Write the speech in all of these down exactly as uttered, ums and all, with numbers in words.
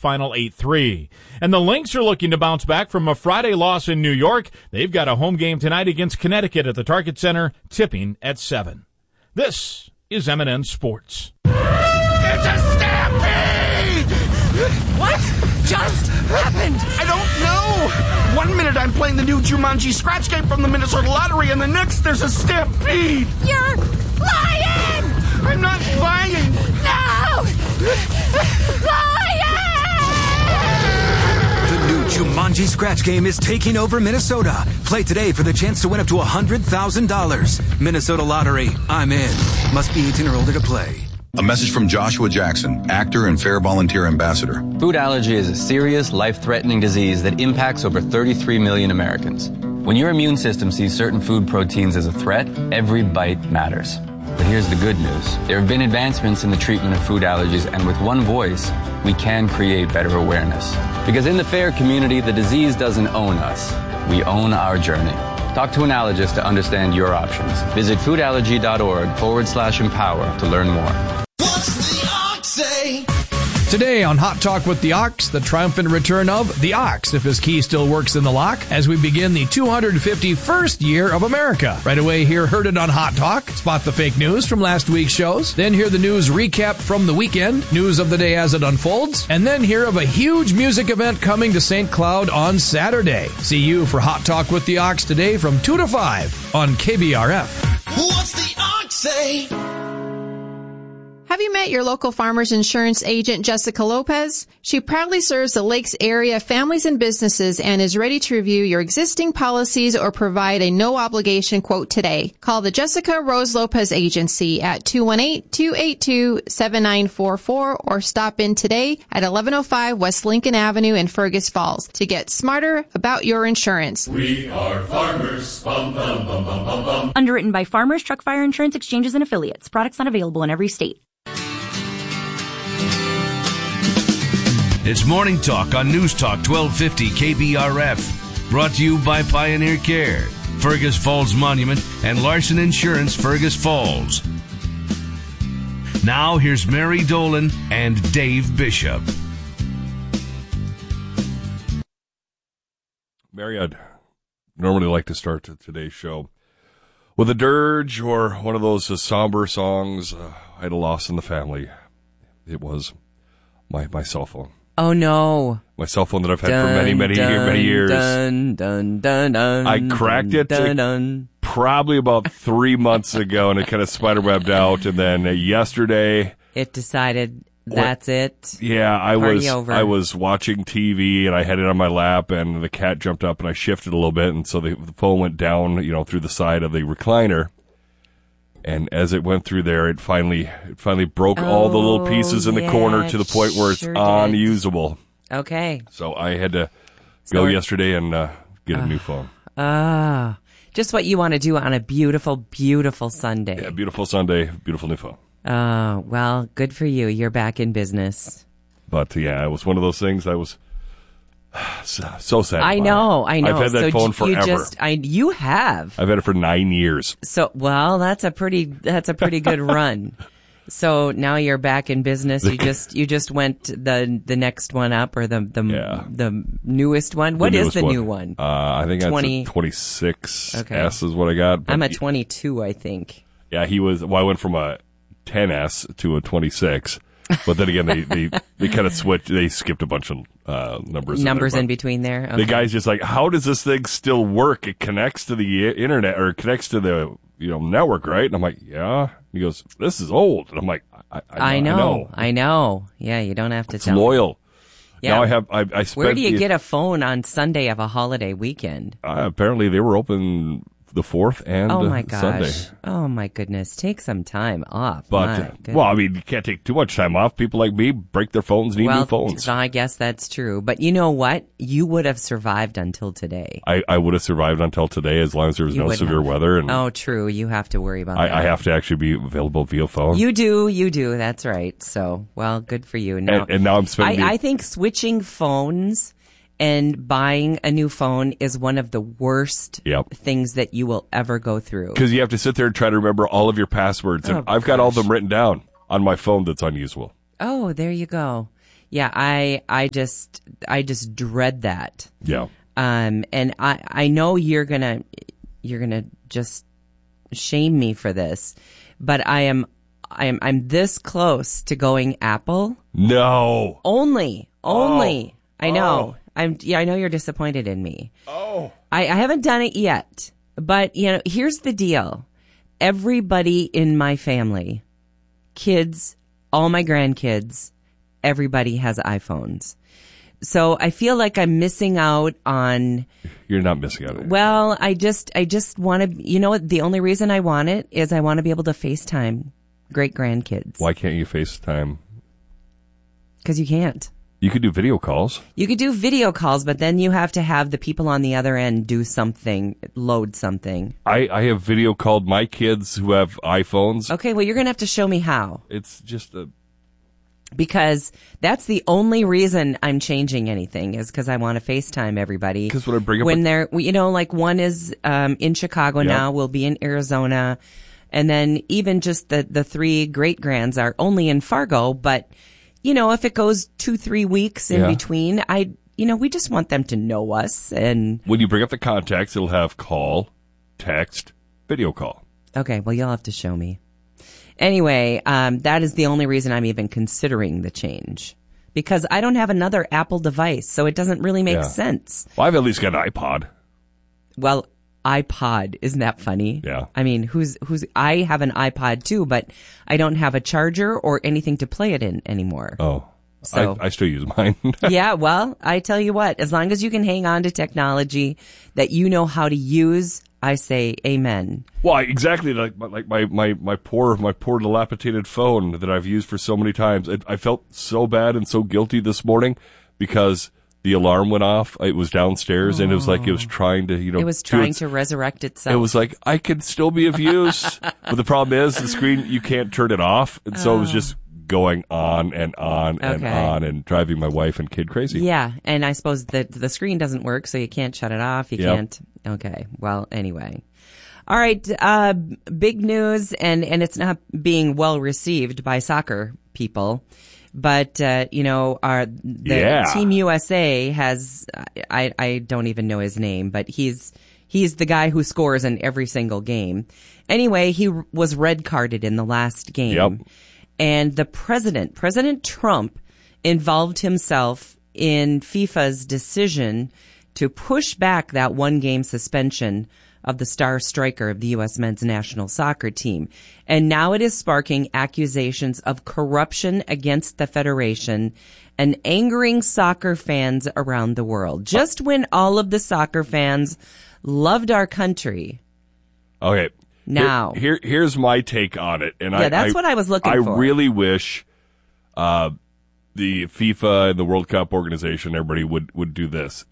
final eight three. And the Lynx are looking to bounce back from a Friday loss in New York. They've got a home game tonight against Connecticut at the Target Center, tipping at seven. This is M and N Sports. It's a stampede! What just happened? I don't know. One minute I'm playing the new Jumanji Scratch Game from the Minnesota Lottery, and the next there's a stampede. You're lying! I'm not lying. No! Lying! The new Jumanji Scratch Game is taking over Minnesota. Play today for the chance to win up to one hundred thousand dollars. Minnesota Lottery. I'm in. Must be eighteen or older to play. A message from Joshua Jackson, actor and Fair Volunteer Ambassador. Food allergy is a serious, life-threatening disease that impacts over thirty-three million Americans. When your immune system sees certain food proteins as a threat, every bite matters. But here's the good news. There have been advancements in the treatment of food allergies, and with one voice, we can create better awareness. Because in the FAIR community, the disease doesn't own us. We own our journey. Talk to an allergist to understand your options. Visit foodallergy.org forward slash empower to learn more. What's the ox say? Today on Hot Talk with the Ox, the triumphant return of the Ox, if his key still works in the lock, as we begin the two hundred fifty-first year of America. Right away, here, heard it on Hot Talk. Spot the fake news from last week's shows. Then hear the news recap from the weekend, news of the day as it unfolds. And then hear of a huge music event coming to Saint Cloud on Saturday. See you for Hot Talk with the Ox today from two to five on K B R F. What's the ox say? Have you met your local farmers insurance agent, Jessica Lopez? She proudly serves the Lakes area families and businesses and is ready to review your existing policies or provide a no-obligation quote today. Call the Jessica Rose Lopez Agency at two one eight, two eight two, seven nine four four or stop in today at eleven oh five West Lincoln Avenue in Fergus Falls to get smarter about your insurance. We are farmers. Bum, bum, bum, bum, bum, bum. Underwritten by Farmers Truck Fire Insurance Exchanges and Affiliates. Products not available in every state. It's Morning Talk on News Talk twelve fifty K B R F. Brought to you by Pioneer Care, Fergus Falls Monument, and Larson Insurance, Fergus Falls. Now here's Mary Dolan and Dave Bishop. Mary, I'd normally like to start today's show with a dirge or one of those uh, somber songs. Uh, I had a loss in the family. It was my, my cell phone. Oh, no. My cell phone that I've had dun, for many, many, dun, many years. Dun, dun, dun, dun, I cracked it dun, dun. probably about three months ago, and it kind of spiderwebbed out. And then uh, yesterday, it decided that's what, it. Yeah, I Party was over. I was watching T V, and I had it on my lap, and the cat jumped up, and I shifted a little bit, and so the, the phone went down, you know, through the side of the recliner. And as it went through there, it finally it finally broke oh, all the little pieces in the yeah, corner to the point where it's sure unusable. Okay. So I had to so go yesterday and uh, get uh, a new phone. Ah, uh, just what you want to do on a beautiful, beautiful Sunday. Yeah, beautiful Sunday, beautiful new phone. Oh, uh, well, good for you. You're back in business. But yeah, it was one of those things I was... So, so sad. I know, I know. I've had that so phone forever. You just, I, you have. I've had it for nine years. So, well, that's a pretty, that's a pretty good run. So now you're back in business. You just, you just went the the next one up, or the the yeah. the newest one. What the is the one. new one? Uh, I think twenty that's a twenty-six okay. S is what I got. I'm a twenty-two, I think. Yeah, he was. Well, I went from a ten S to a twenty-six. But then again, they, they, they kind of switched. They skipped a bunch of uh, numbers. Numbers in, there, in between there. Okay. The guy's just like, how does this thing still work? It connects to the internet or connects to the you know network, right? And I'm like, yeah. He goes, this is old. And I'm like, I, I, I, know, I know, I know. Yeah, you don't have to it's tell. loyal. Yeah. Now I have. I, I spent Where do you the, get a phone on Sunday of a holiday weekend? Uh, apparently, they were open the fourth and oh my uh, gosh. Sunday. Oh my goodness. Take some time off. But, uh, well, I mean, you can't take too much time off. People like me break their phones, need well, new phones. I guess that's true. But you know what? You would have survived until today. I, I would have survived until today as long as there was you no severe have. weather. And oh, true. You have to worry about I, that. I have to actually be available via phone. You do. You do. That's right. So, well, good for you. Now, and, and now I'm spending... I, the, I think switching phones and buying a new phone is one of the worst yep. things that you will ever go through. Because you have to sit there and try to remember all of your passwords. And oh, I've gosh. got all of them written down on my phone that's unusable. Oh, there you go. Yeah, I I just I just dread that. Yeah. Um, and I I know you're gonna you're gonna just shame me for this, but I am I am I'm this close to going Apple. No. Only, only. Oh. I know. Oh. I'm. Yeah, I know you're disappointed in me. Oh. I, I haven't done it yet, but you know, here's the deal. Everybody in my family, kids, all my grandkids, everybody has iPhones. So I feel like I'm missing out on. You're not missing out on it. Well, I just, I just want to. You know what? The only reason I want it is I want to be able to FaceTime great grandkids. Why can't you FaceTime? Because you can't. You could do video calls. You could do video calls, but then you have to have the people on the other end do something, load something. I, I have video called my kids who have iPhones. Okay, well, you're going to have to show me how. It's just a... Because that's the only reason I'm changing anything is because I want to FaceTime everybody. Because when I bring up... When a- they're, you know, like one is um, in Chicago Yep. now, we'll be in Arizona. And then even just the, the three great-grands are only in Fargo, but... You know, if it goes two, three weeks in Yeah. between, I, you know, we just want them to know us. And When you bring up the contacts, it'll have call, text, video call. okay, well, you'll have to show me. Anyway, um, that is the only reason I'm even considering the change because I don't have another Apple device, so it doesn't really make Yeah. sense. Well, I've at least got an iPod. Well, iPod, isn't that funny? Yeah. I mean, who's who's? I have an iPod too, but I don't have a charger or anything to play it in anymore. Oh, So- I, I still use mine. Yeah, well, I tell you what, as long as you can hang on to technology that you know how to use, I say amen. Why exactly like my- like my, my, my poor my poor dilapidated phone that I've used for so many times. It, I felt so bad and so guilty this morning because the alarm went off. It was downstairs and it was like it was trying to you know It was do trying its- to resurrect itself. It was like I could still be of use, but the problem is the screen you can't turn it off, and so it was just going on and on and Okay. on and driving my wife and kid crazy. Yeah, and I suppose that the screen doesn't work, so you can't shut it off. You Yep. can't. Okay. Well, anyway. All right. Uh, big news, and, and it's not being well received by soccer people. But, uh, you know, our the Yeah. Team U S A has, I, I don't even know his name, but he's, he's the guy who scores in every single game. Anyway, he was red carded in the last game. Yep. And the president, President Trump, involved himself in FIFA's decision to push back that one game suspension of the star striker of the U S men's national soccer team. And now it is sparking accusations of corruption against the federation and angering soccer fans around the world. Just when all of the soccer fans loved our country. Okay. Now. Here, here here's my take on it. And Yeah, I, that's I- what I was looking I for. really wish uh, the FIFA and the World Cup organization, everybody would, would do this.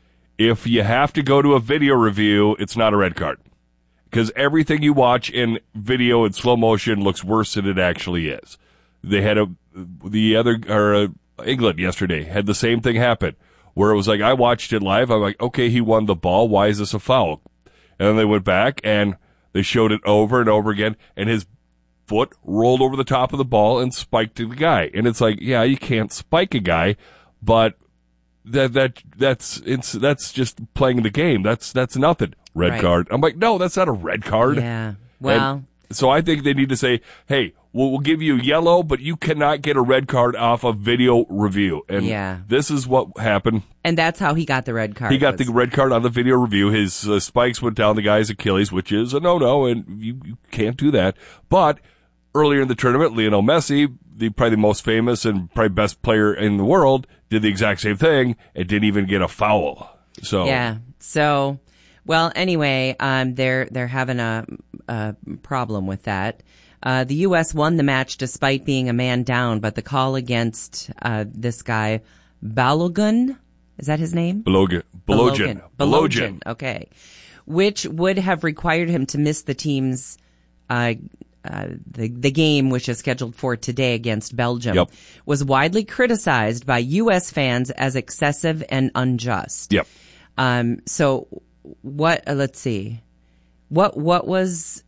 If you have to go to a video review, it's not a red card. Because everything you watch in video in slow motion looks worse than it actually is. They had a, the other, or uh, England yesterday had the same thing happen. Where it was like, I watched it live, I'm like, okay, he won the ball, why is this a foul? And then they went back and they showed it over and over again, and his foot rolled over the top of the ball and spiked the guy. And it's like, yeah, you can't spike a guy, but that that that's it's that's just playing the game. That's that's nothing. Red Right. card. I'm like, no, that's not a red card. Yeah. Well. And so I think they need to say, hey, we'll, we'll give you yellow, but you cannot get a red card off a video review. And Yeah. this is what happened. And that's how he got the red card. He got was- the red card on the video review. His uh, spikes went down the guy's Achilles, which is a no-no, and you, you can't do that. But earlier in the tournament, Lionel Messi, the probably the most famous and probably best player in the world, did the exact same thing and didn't even get a foul. So Yeah. So, well, anyway, um, they're they're having a, a problem with that. Uh, the U S won the match despite being a man down, but the call against uh, this guy Balogun, is that his name? Balogun. Balogun. Balogun. Okay. Which would have required him to miss the team's uh, uh, the the game, which is scheduled for today against Belgium, Yep. was widely criticized by U S fans as excessive and unjust. Yep. Um. So, what? Uh, let's see. What? What was?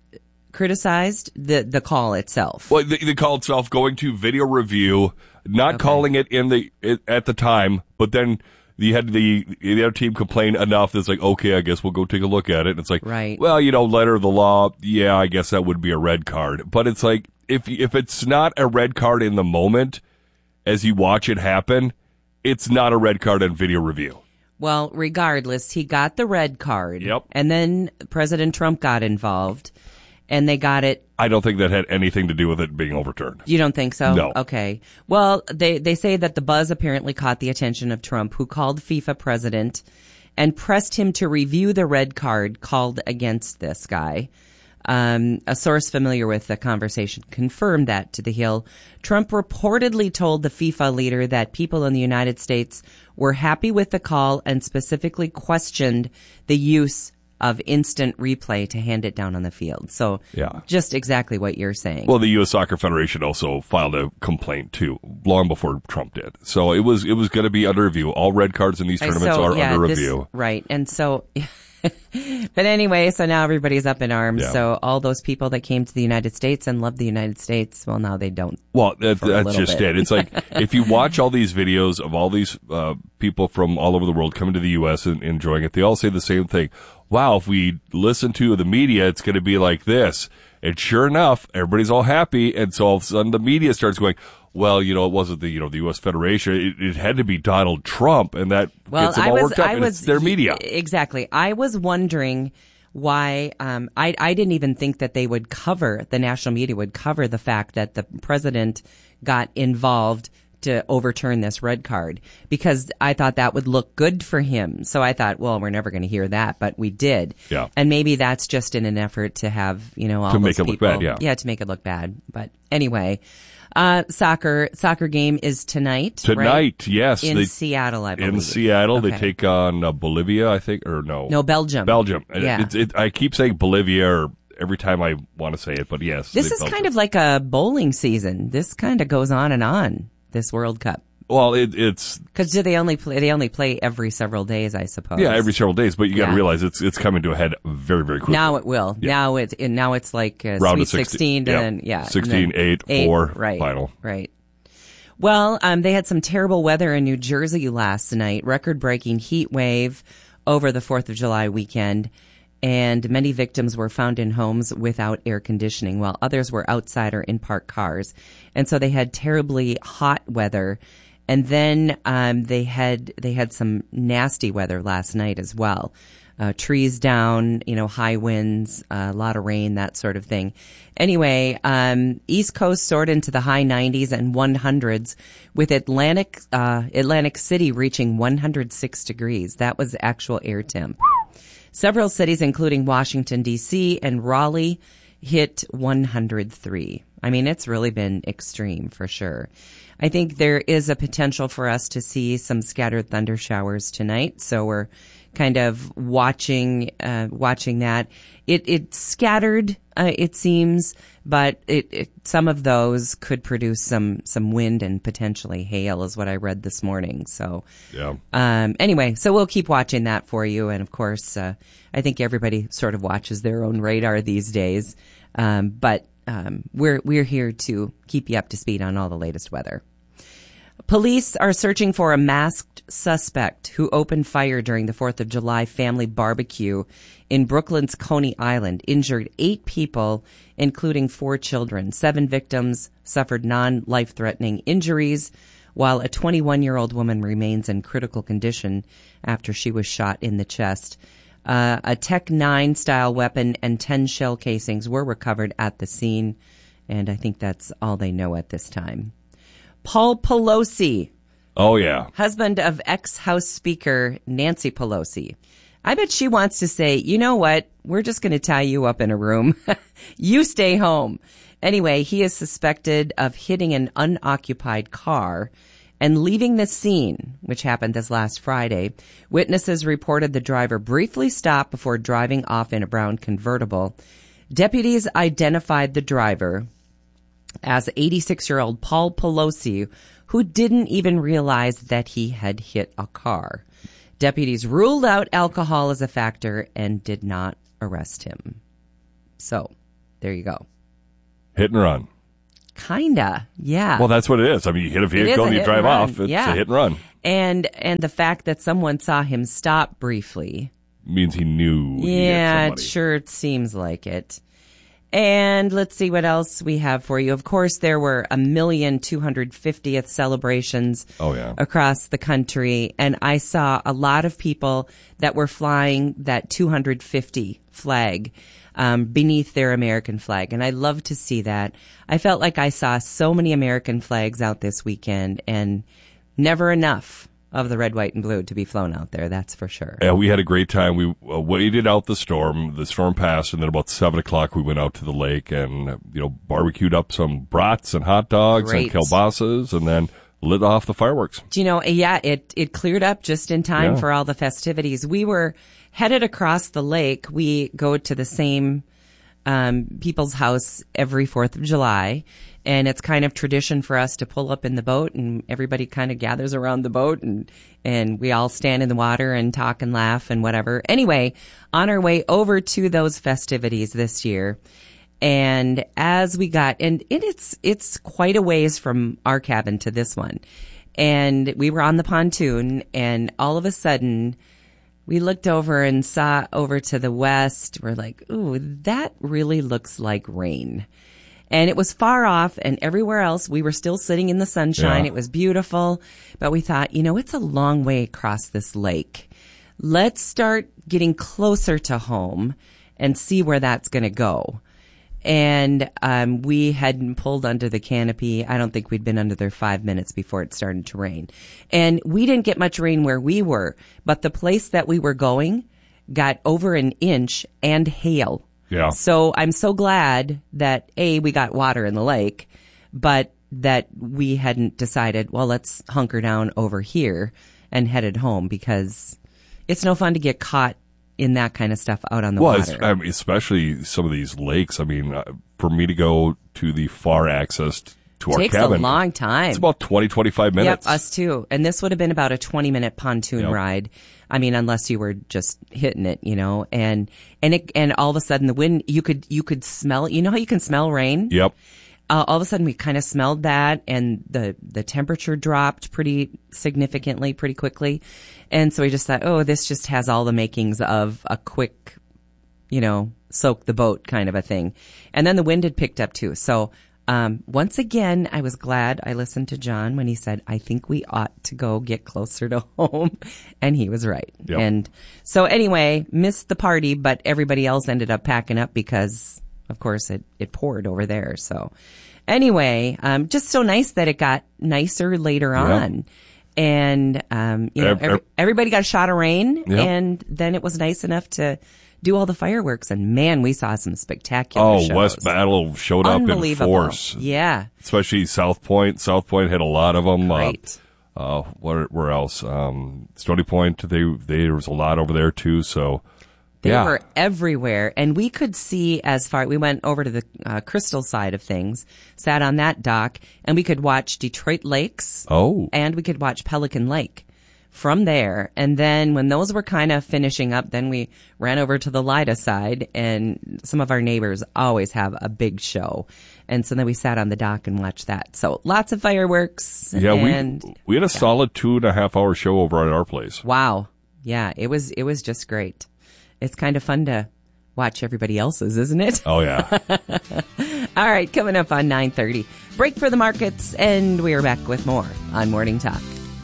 criticized the the call itself. Well, the, the call itself, going to video review, not okay. calling it in the it, at the time, but then you had the the other team complain enough that's like, okay, I guess we'll go take a look at it. And it's like, right. well, you know, letter of the law, yeah, I guess that would be a red card. But it's like, if if it's not a red card in the moment, as you watch it happen, it's not a red card on video review. Well, regardless, he got the red card. Yep. And then President Trump got involved, and they got it. I don't think that had anything to do with it being overturned. You don't think so? No. Okay. Well, they, they say that the buzz apparently caught the attention of Trump, who called FIFA president and pressed him to review the red card called against this guy. Um, a source familiar with the conversation confirmed that to The Hill. Trump reportedly told the FIFA leader that people in the United States were happy with the call and specifically questioned the use of instant replay to hand it down on the field. So yeah. just exactly what you're saying. Well, the U S Soccer Federation also filed a complaint too, long before Trump did. So it was it was going to be under review. All red cards in these tournaments so, are yeah, under this, review. Right. And so... But anyway, so now everybody's up in arms. Yeah. So all those people that came to the United States and loved the United States, well, now they don't. Well, that, that's just bit. it. It's like if you watch all these videos of all these uh, people from all over the world coming to the U S and enjoying it, they all say the same thing. Wow, if we listen to the media, it's going to be like this. And sure enough, everybody's all happy. And so all of a sudden the media starts going, well, you know, it wasn't the, you know, the U S Federation. It, it had to be Donald Trump. And that well, gets them I all was, worked up. I and was, it's their media. Exactly. I was wondering why, um, I, I didn't even think that they would cover, the national media would cover the fact that the president got involved to overturn this red card, because I thought that would look good for him. So I thought, well, we're never going to hear that, but we did. Yeah. And maybe that's just in an effort to have, you know, all to those make it people, look bad, yeah. Yeah, to make it look bad. But anyway, uh, soccer, soccer game is tonight. Tonight, right? yes. In they, Seattle, I believe. In Seattle, okay. they take on uh, Bolivia, I think, or no. No, Belgium. Belgium. Yeah. It, it, I keep saying Bolivia or every time I want to say it, but yes. This is Belgium. kind of like a bowling season. This kind of goes on and on, this World Cup. Well, it, it's because do they only play? They only play every several days, I suppose. Yeah, every several days. But you got to yeah. realize it's it's coming to a head very very quickly. Now it will. Yeah. Now it and now it's like uh, Round Sweet of sixteen, sixteen, yeah. and then yeah, sixteen, and then eight, eight, four, right, final. Right. Well, um, they had some terrible weather in New Jersey last night. Record-breaking heat wave over the Fourth of July weekend. And many victims were found in homes without air conditioning, while others were outside or in parked cars. And so they had terribly hot weather. And then um, they had they had some nasty weather last night as well. Uh, trees down, you know, high winds, uh, a lot of rain, that sort of thing. Anyway, um, East Coast soared into the high nineties and one hundreds, with Atlantic uh, Atlantic City reaching one hundred six degrees. That was actual air temp. Several cities, including Washington, D C and Raleigh, hit one hundred three. I mean, it's really been extreme for sure. I think there is a potential for us to see some scattered thunder showers tonight, so we're kind of watching uh, watching that. It it scattered, uh, it seems, but it, it some of those could produce some some wind and potentially hail, is what I read this morning. So yeah. Um, anyway, so we'll keep watching that for you, and of course, uh, I think everybody sort of watches their own radar these days, um, but. Um, we're we're here to keep you up to speed on all the latest weather. Police are searching for a masked suspect who opened fire during the Fourth of July family barbecue in Brooklyn's Coney Island, injured eight people, including four children. Seven victims suffered non-life-threatening injuries, while a twenty-one-year-old woman remains in critical condition after she was shot in the chest. Uh, a Tech nine style weapon and ten shell casings were recovered at the scene, and I think that's all they know at this time. Paul Pelosi. Oh, yeah. Husband of ex-House Speaker Nancy Pelosi. I bet she wants to say, you know what, we're just going to tie you up in a room. You stay home. Anyway, he is suspected of hitting an unoccupied car and leaving the scene, which happened this last Friday. Witnesses reported the driver briefly stopped before driving off in a brown convertible. Deputies identified the driver as eighty-six-year-old Paul Pelosi, who didn't even realize that he had hit a car. Deputies ruled out alcohol as a factor and did not arrest him. So, There you go. Hit and run. Kinda, yeah. Well, that's what it is. I mean, you hit a vehicle and you drive off. It's yeah. a hit and run. And and the fact that someone saw him stop briefly means he knew. Yeah, he hit it sure it seems like it. And let's see what else we have for you. Of course, there were a million two hundred fiftieth celebrations oh, yeah. across the country. And I saw a lot of people that were flying that two hundred fifty flag um, beneath their American flag. And I love to see that. I felt like I saw so many American flags out this weekend, and never enough of the red, white, and blue to be flown out there, that's for sure. Yeah, we had a great time. We uh, waited out the storm. The storm passed, and then about seven o'clock we went out to the lake and, uh, you know, barbecued up some brats and hot dogs Great. and kielbasa's, and then lit off the fireworks. Do you know, yeah, it, it cleared up just in time Yeah. for all the festivities. We were headed across the lake. We go to the same um, people's house every fourth of July. And it's kind of tradition for us to pull up in the boat, and everybody kind of gathers around the boat, and, and we all stand in the water and talk and laugh and whatever. Anyway, on our way over to those festivities this year, and as we got, and it, it's, it's quite a ways from our cabin to this one. And we were on the pontoon, and all of a sudden we looked over and saw over to the west. We're like, ooh, that really looks like rain. And it was far off, and everywhere else we were still sitting in the sunshine. Yeah. It was beautiful. But we thought, you know, it's a long way across this lake. Let's start getting closer to home and see where that's going to go. And um, we hadn't pulled under the canopy. I don't think we'd been under there five minutes before it started to rain. And we didn't get much rain where we were, but the place that we were going got over an inch and hail. Yeah. So I'm so glad that, A, we got water in the lake, but that we hadn't decided, well, let's hunker down over here and headed home, because it's no fun to get caught in that kind of stuff out on the well, water. Well, I mean, especially some of these lakes. I mean, uh, for me to go to the far access t- to our Takes cabin. Takes a long time. It's about twenty, twenty-five minutes. Yep, us too. And this would have been about a twenty-minute pontoon yep. ride. I mean, unless you were just hitting it, you know. And and it, and all of a sudden the wind, you could you could smell. You know how you can smell rain? Yep. Uh, all of a sudden we kind of smelled that, and the the temperature dropped pretty significantly, pretty quickly. And so we just thought, oh, this just has all the makings of a quick, you know, soak the boat kind of a thing. And then the wind had picked up too. So Um, once again, I was glad I listened to John when he said, I think we ought to go get closer to home. And he was right. Yep. And so anyway, missed the party, but everybody else ended up packing up because, of course, it, it poured over there. So anyway, um, just so nice that it got nicer later Yep. on. And, um, you know, Ev- every, everybody got a shot of rain, Yep. and then it was nice enough to do all the fireworks. And man, we saw some spectacular Oh, shows. West Battle showed up in Unbelievable. force. Yeah. Especially South Point. South Point had a lot of them. Great. Uh, uh, where, where else? Um, Stony Point, they, they, there was a lot over there too. So, They yeah. were everywhere, and we could see as far. We went over to the uh, Crystal side of things, sat on that dock, and we could watch Detroit Lakes. Oh. And we could watch Pelican Lake from there. And then when those were kind of finishing up, then we ran over to the Lida side, and some of our neighbors always have a big show. And so then we sat on the dock and watched that. So lots of fireworks. Yeah, and, we we had a yeah. solid two and a half hour show over at our place. Wow. Yeah, it was it was just great. It's kind of fun to watch everybody else's, isn't it? Oh, yeah. All right, coming up on nine thirty. Break for the markets, and we are back with more on Morning Talk.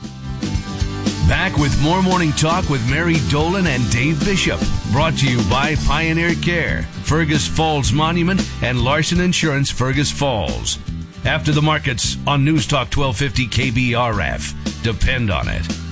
Back with more Morning Talk with Mary Dolan and Dave Bishop. Brought to you by Pioneer Care, Fergus Falls Monument, and Larson Insurance Fergus Falls. After the markets on News Talk twelve fifty K B R F. Depend on it.